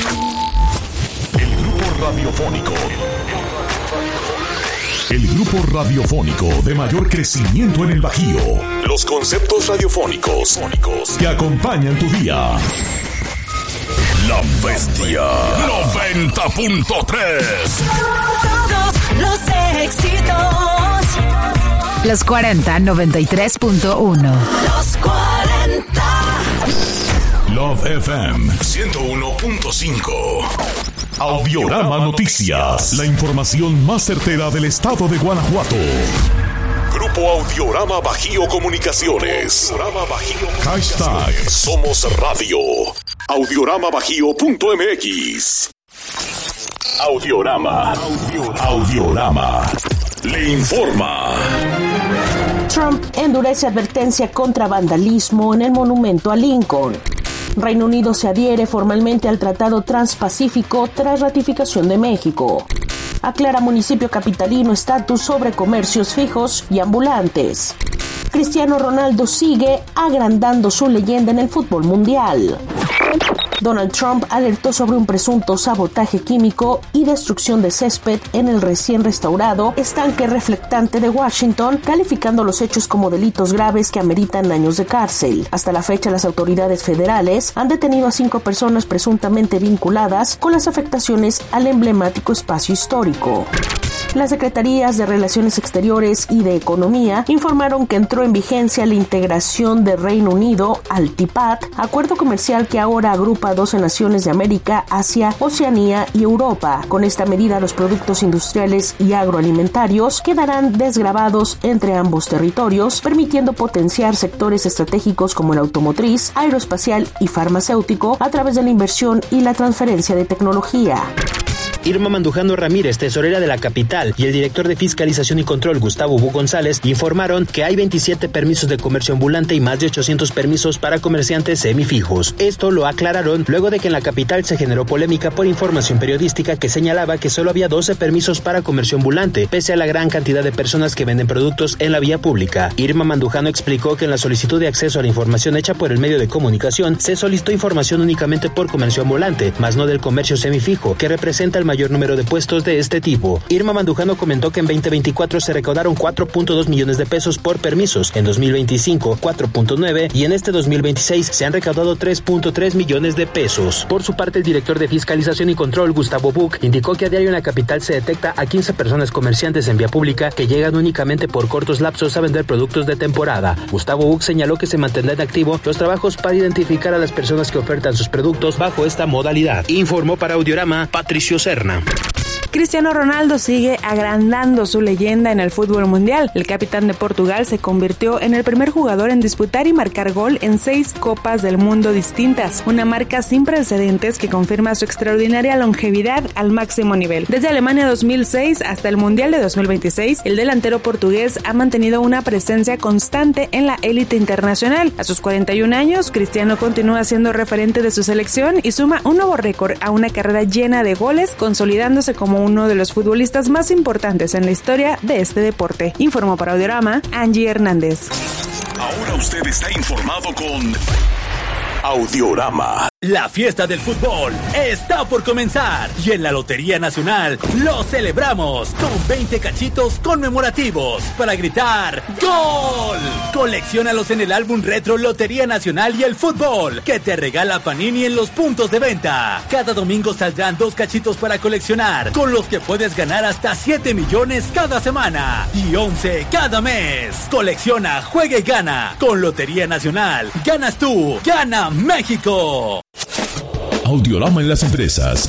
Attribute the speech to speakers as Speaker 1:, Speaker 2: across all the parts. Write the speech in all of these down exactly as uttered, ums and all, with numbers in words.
Speaker 1: El grupo radiofónico. El grupo radiofónico de mayor crecimiento en el Bajío. Los conceptos radiofónicos que acompañan tu día. La Bestia noventa punto tres.
Speaker 2: Todos los éxitos.
Speaker 3: Los cuarenta, noventa y tres punto uno.
Speaker 2: Los cuarenta.
Speaker 1: Love F M ciento uno punto cinco. Audiorama Noticias. La información más certera del estado de Guanajuato. Grupo Audiorama Bajío Comunicaciones. Audiorama Bajío. Hashtag Somos Radio. Audiorama Bajío punto M X. Audiorama. Audiorama. Le informa.
Speaker 4: Trump endurece advertencia contra vandalismo en el monumento a Lincoln. Reino Unido se adhiere formalmente al Tratado Transpacífico tras ratificación de México. Aclara municipio capitalino estatus sobre comercios fijos y ambulantes. Cristiano Ronaldo sigue agrandando su leyenda en el fútbol mundial. Donald Trump alertó sobre un presunto sabotaje químico y destrucción de césped en el recién restaurado estanque reflectante de Washington, calificando los hechos como delitos graves que ameritan años de cárcel. Hasta la fecha, las autoridades federales han detenido a cinco personas presuntamente vinculadas con las afectaciones al emblemático espacio histórico. Las secretarías de Relaciones Exteriores y de Economía informaron que entró en vigencia la integración de Reino Unido al T I P A D, acuerdo comercial que ahora agrupa a doce naciones de América, Asia, Oceanía y Europa. Con esta medida, los productos industriales y agroalimentarios quedarán desgravados entre ambos territorios, permitiendo potenciar sectores estratégicos como el automotriz, aeroespacial y farmacéutico a través de la inversión y la transferencia de tecnología.
Speaker 5: Irma Mandujano Ramírez, tesorera de la capital, y el director de Fiscalización y Control, Gustavo Bu González, informaron que hay veintisiete permisos de comercio ambulante y más de ochocientos permisos para comerciantes semifijos. Esto lo aclararon luego de que en la capital se generó polémica por información periodística que señalaba que solo había doce permisos para comercio ambulante, pese a la gran cantidad de personas que venden productos en la vía pública. Irma Mandujano explicó que en la solicitud de acceso a la información hecha por el medio de comunicación se solicitó información únicamente por comercio ambulante, más no del comercio semifijo, que representa el mayor número de puestos de este tipo. Irma Mandujano comentó que en veinte veinticuatro se recaudaron cuatro punto dos millones de pesos por permisos, en dos mil veinticinco cuatro punto nueve y en este dos mil veintiséis se han recaudado tres punto tres millones de pesos. Por su parte, el director de Fiscalización y Control, Gustavo Buc, indicó que a diario en la capital se detecta a quince personas comerciantes en vía pública que llegan únicamente por cortos lapsos a vender productos de temporada. Gustavo Buc señaló que se mantendrán activos los trabajos para identificar a las personas que ofertan sus productos bajo esta modalidad. Informó para Audiorama Patricio Serna.
Speaker 6: Cristiano Ronaldo sigue agrandando su leyenda en el fútbol mundial. El capitán de Portugal se convirtió en el primer jugador en disputar y marcar gol en seis Copas del Mundo distintas, una marca sin precedentes que confirma su extraordinaria longevidad al máximo nivel. Desde Alemania dos mil seis hasta el Mundial de dos mil veintiséis, el delantero portugués ha mantenido una presencia constante en la élite internacional. A sus cuarenta y un años, Cristiano continúa siendo referente de su selección y suma un nuevo récord a una carrera llena de goles, consolidándose como uno de los futbolistas más importantes en la historia de este deporte. Informó para Audiorama Angie Hernández.
Speaker 1: Ahora usted está informado con Audiorama.
Speaker 7: La fiesta del fútbol está por comenzar y en la Lotería Nacional lo celebramos con veinte cachitos conmemorativos para gritar ¡Gol! Colecciónalos en el álbum retro Lotería Nacional y el Fútbol que te regala Panini en los puntos de venta. Cada domingo saldrán dos cachitos para coleccionar, con los que puedes ganar hasta siete millones cada semana y once cada mes. Colecciona, juega y gana. Con Lotería Nacional ganas tú, gana México.
Speaker 1: Audiorama en las empresas.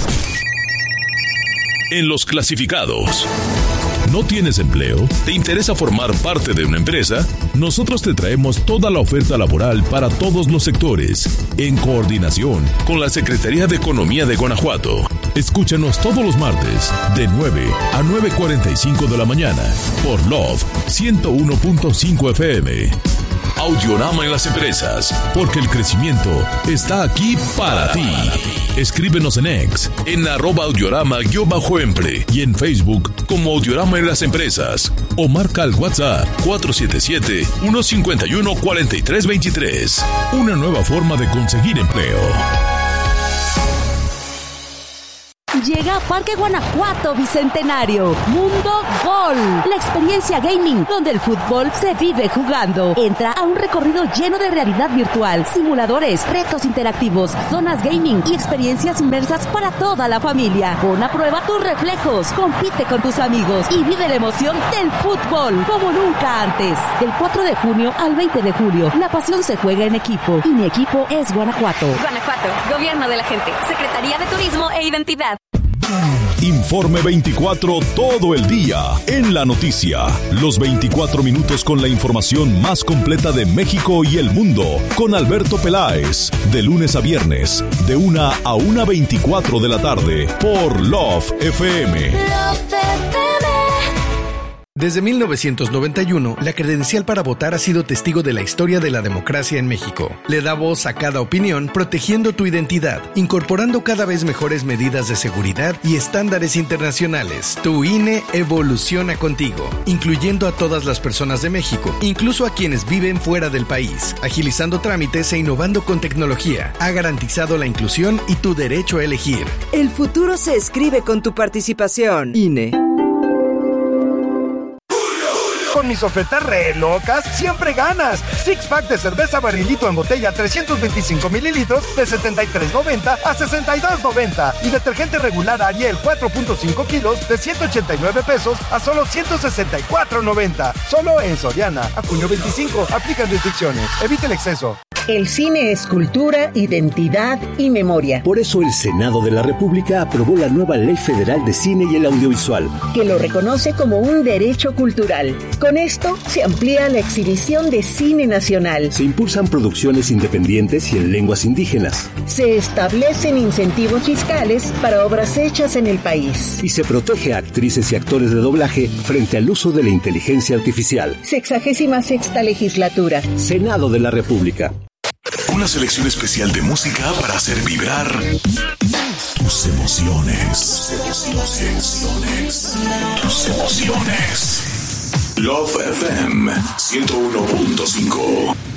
Speaker 1: En los clasificados. ¿No tienes empleo? ¿Te interesa formar parte de una empresa? Nosotros te traemos toda la oferta laboral para todos los sectores, en coordinación con la Secretaría de Economía de Guanajuato. Escúchanos todos los martes, de nueve a nueve cuarenta y cinco de la mañana, por Love ciento uno punto cinco F M. Audiorama en las empresas, porque el crecimiento está aquí para ti. Escríbenos en X, en arroba audiorama-empre y en Facebook como Audiorama en las empresas. O marca al WhatsApp cuatro siete siete, uno cinco uno, cuatro tres dos tres. Una nueva forma de conseguir empleo.
Speaker 8: Llega a Parque Guanajuato Bicentenario. Mundo Gol. La experiencia gaming donde el fútbol se vive jugando. Entra a un recorrido lleno de realidad virtual, simuladores, retos interactivos, zonas gaming y experiencias inmersas para toda la familia. Pon a prueba tus reflejos, compite con tus amigos y vive la emoción del fútbol como nunca antes. Del cuatro de junio al veinte de julio, la pasión se juega en equipo y mi equipo es Guanajuato.
Speaker 9: Guanajuato, Gobierno de la Gente, Secretaría de Turismo e Identidad.
Speaker 1: Informe veinticuatro todo el día en la noticia. Los veinticuatro minutos con la información más completa de México y el mundo. Con Alberto Peláez. De lunes a viernes, de una a una veinticuatro de la tarde. Por Love F M.
Speaker 2: Love F M.
Speaker 10: Desde mil novecientos noventa y uno, la credencial para votar ha sido testigo de la historia de la democracia en México. Le da voz a cada opinión, protegiendo tu identidad, incorporando cada vez mejores medidas de seguridad y estándares internacionales. Tu I N E evoluciona contigo, incluyendo a todas las personas de México, incluso a quienes viven fuera del país, agilizando trámites e innovando con tecnología. Ha garantizado la inclusión y tu derecho a elegir.
Speaker 11: El futuro se escribe con tu participación. I N E.
Speaker 12: Con mis ofertas re locas, siempre ganas. Six pack de cerveza Barrilito en botella trescientos veinticinco mililitros de setenta y tres noventa a sesenta y dos noventa. Y detergente regular Ariel cuatro punto cinco kilos de ciento ochenta y nueve pesos a solo ciento sesenta y cuatro noventa. Solo en Soriana. A junio veinticinco. Aplican restricciones. Evite el exceso.
Speaker 13: El cine es cultura, identidad y memoria.
Speaker 14: Por eso el Senado de la República aprobó la nueva Ley Federal de Cine y el Audiovisual,
Speaker 13: que lo reconoce como un derecho cultural. Con esto se amplía la exhibición de cine nacional.
Speaker 14: Se impulsan producciones independientes y en lenguas indígenas.
Speaker 13: Se establecen incentivos fiscales para obras hechas en el país.
Speaker 14: Y se protege a actrices y actores de doblaje frente al uso de la inteligencia artificial.
Speaker 13: Sexagésima sexta legislatura.
Speaker 14: Senado de la República.
Speaker 1: Una selección especial de música para hacer vibrar tus emociones. Tus emociones. Tus emociones. Love F M ciento uno punto cinco.